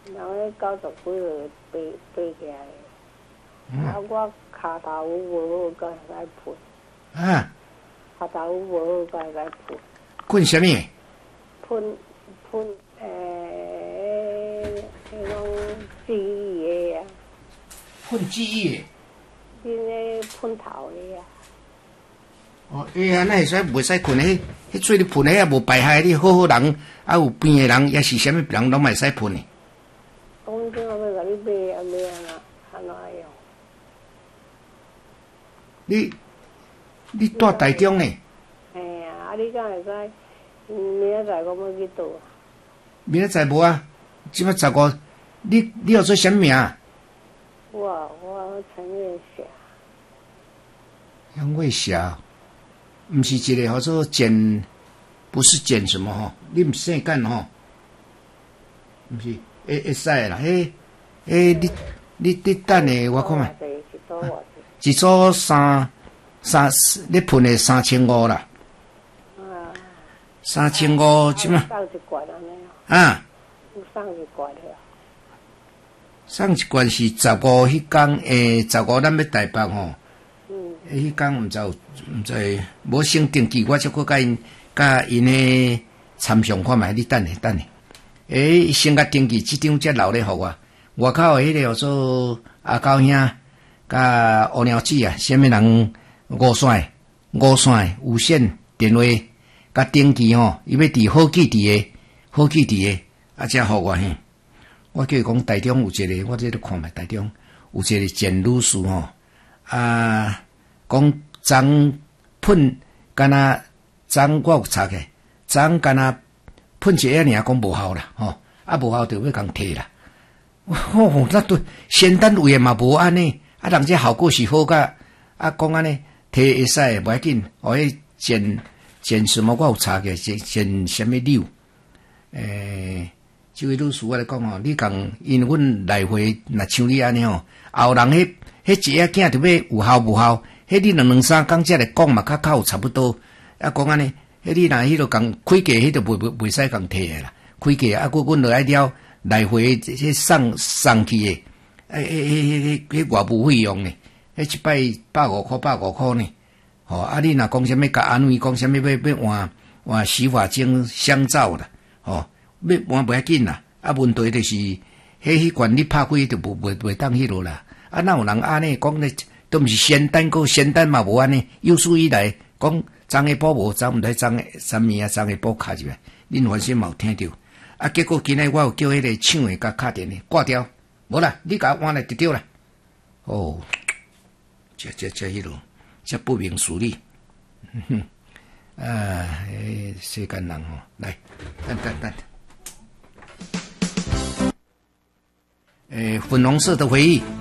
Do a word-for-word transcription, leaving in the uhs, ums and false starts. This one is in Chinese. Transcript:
然后九十几岁爬爬起来， 嗯、 啊，我骹头无好，该来喷。 啊， 骹头无好，该来喷。 困什么？ 喷喷诶，迄种记忆的啊。 喷记忆。 你咧喷头的啊。 哦，哎呀，那会使袂使困迄，迄水你喷迄也无排害，你好好人，啊有病的人，也是啥物人拢袂使喷的。 讲怎啊要甲你买啊买啊哪安怎用？ 你你住台中呢？ 嘿啊，啊你敢会使？明仔载我要去倒。 明仔载无啊？即摆十五，你你要做啥名？ 我我陈月霞。 杨月霞，毋是一个叫做简，不是简什么吼？你毋姓干吼？毋是，会会使啦，迄迄你你你等下我看觅，一组三三，你喷的三千五啦。三千五，即嘛？ 送一罐安尼啊？ 送一罐了。 送一罐是十五迄天，诶，十五咱要台北吼。 嗯。 迄天毋知有，毋知无先登记，我则搁甲因甲因诶参详看觅，你等下等下。诶，先甲登记，即张则留咧互我。外口诶迄个叫做阿高兄，甲乌鸟子啊，啥物人五线五线无线电话。甲登记吼，伊要伫好记伫诶，好记伫诶，啊，才互我嘿。我叫伊讲台中有一个，我这都看觅台中有一个简女士吼，啊，讲昨喷，敢若昨我有查起，昨敢若喷一下尔，讲无效啦，吼，啊无效就要共摕啦。哦，那对，仙丹位嘛无安尼，啊，人这效果是好甲，啊，讲安尼摕会使，无要紧，哦，迄简。简什么？我有查过，简简什么瘤？诶，这位女士我来讲吼，你共因阮来回，若像你安尼吼，后人迄迄一仔囝着要有效无效？迄你两两三工才来讲嘛，较较有差不多。啊，讲安尼，迄你若迄落共开价，迄着袂袂袂使共摕诶啦。开价啊，佮阮落来了来回迄送送去诶，诶诶诶迄迄外部费用呢？迄一摆百五箍，百五箍呢？吼、哦，啊！你若讲啥物，甲安慰，讲啥物要要换换洗发精、香皂啦，吼、哦，要换袂要紧啦。啊，问题就是，迄迄罐你拍开就无袂袂当迄落啦。啊，哪有人安尼讲咧？都毋是仙丹，个仙丹嘛无安尼。有史以来讲，昨下晡无，昨毋知昨下啥物啊？昨下晡卡入来，恁原先嘛有听着。啊，结果今日我有叫迄个厂诶甲敲电诶挂掉，无啦，你甲我换来就对啦。哦，这这这迄落。这不明事理，哼，啊，诶，世间人吼，来，等等等，诶，粉红色的回忆。